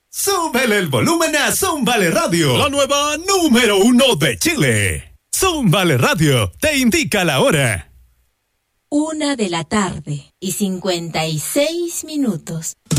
Súbele el volumen a Zúmbale Radio, la nueva número 1 de Chile. Zúmbale Radio te indica la hora. 1:56 p.m.